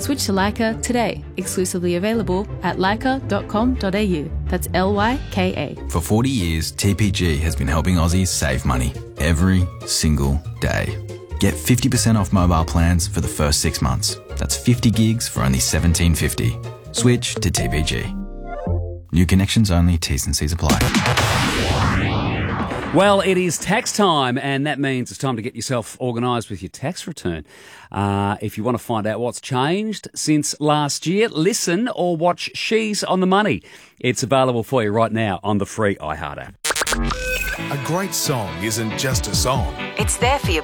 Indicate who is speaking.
Speaker 1: Switch to Leica today. Exclusively available at leica.com.au. That's LYKA.
Speaker 2: For 40 years, TPG has been helping Aussies save money every single day. Get 50% off mobile plans for the first 6 months. That's 50 gigs for only $17.50. Switch to TPG. New connections only, T's and C's apply.
Speaker 3: Well, it is tax time, and that means it's time to get yourself organised with your tax return. If you want to find out what's changed since last year, listen or watch She's on the Money. It's available for you right now on the free iHeart app.
Speaker 4: A great song isn't just a song.
Speaker 5: It's there for your